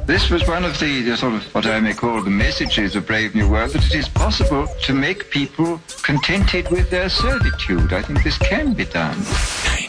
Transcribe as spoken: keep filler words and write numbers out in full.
This was one of the, the sort of what I may call the messages of Brave New World, that it is possible to make people contented with their servitude. I think this can be done.